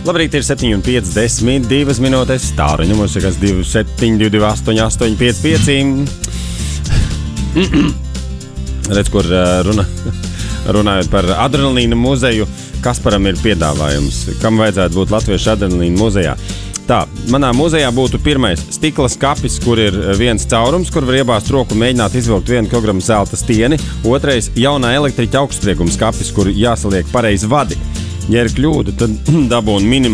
Labrīt, ir 7:52 minūtes. Tāruņa mums ir kas 2722885. Redz, kur runājot par adrenalīna muzeju, Kasparam ir piedāvājums, kam vajadzētu būt Latviešu adrenalīna muzejā. Tā, manā muzejā būtu pirmais stikla skapis, kur ir viens caurums, kur var iebāzt roku un mēģināt izvilkt 1 kilogramu zelta stieni. Otrais jaunā elektriķa augstsprieguma skapis, kur jāsaliek pareizi vadi. Ja ir kļūda, tad dabūna minimāli